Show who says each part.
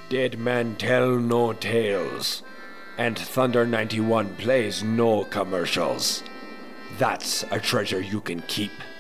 Speaker 1: Dead men tell no tales, and Thunder 91 plays no commercials. That's a treasure you can keep.